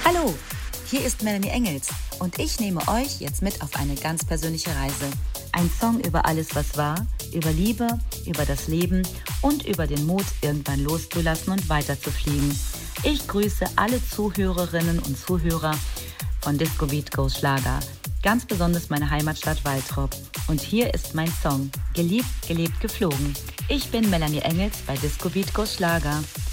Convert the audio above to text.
Hallo, hier ist Melanie Engels und ich nehme euch jetzt mit auf eine ganz persönliche Reise. Ein Song über alles, was war, über Liebe, über das Leben und über den Mut, irgendwann loszulassen und weiterzufliegen. Ich grüße alle Zuhörerinnen und Zuhörer von Disco Beat Go Schlager, ganz besonders meine Heimatstadt Waltrop. Und hier ist mein Song, Geliebt, gelebt, geflogen. Ich bin Melanie Engels bei Disco Beat Go Schlager.